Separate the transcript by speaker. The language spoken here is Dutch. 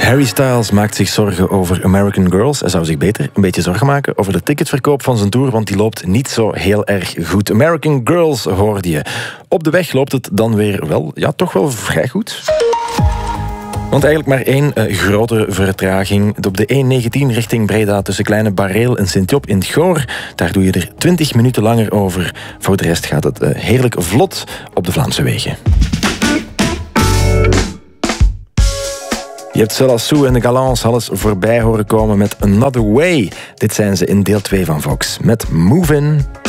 Speaker 1: Harry Styles maakt zich zorgen over American Girls. Hij zou zich beter een beetje zorgen maken over de ticketverkoop van zijn tour, want die loopt niet zo heel erg goed. American Girls hoorde je. Op de weg loopt het dan weer wel, ja, toch wel vrij goed. Want eigenlijk maar één grote vertraging. Op de E19 richting Breda tussen Kleine Bareel en Sint-Job in het Goor. Daar doe je er 20 minuten langer over. Voor de rest gaat het heerlijk vlot op de Vlaamse wegen. Je hebt Céla Sou en de Galants alles voorbij horen komen met Another Way. Dit zijn ze in deel 2 van Vox met Move In.